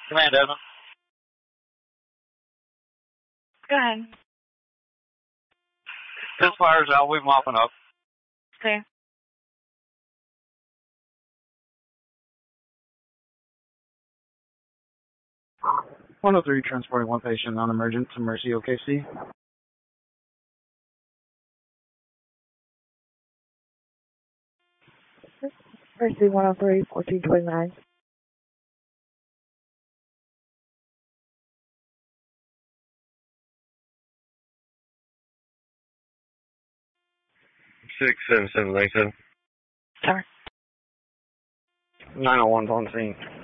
Command, Desmond. Go ahead. This fire's out. We're mopping up. Okay. (103) transporting one patient non-emergent to Mercy OKC. Mercy 103, 1429. Six 7797. Sorry. 901's on scene.